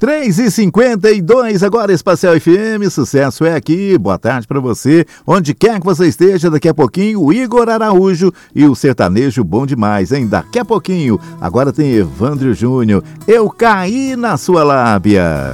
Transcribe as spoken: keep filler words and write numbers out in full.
três e cinquenta e dois, agora Espacial F M, sucesso é aqui, boa tarde pra você, onde quer que você esteja, daqui a pouquinho o Igor Araújo e o sertanejo bom demais, hein? Daqui a pouquinho, agora tem Evandro Júnior, Eu Caí na Sua Lábia.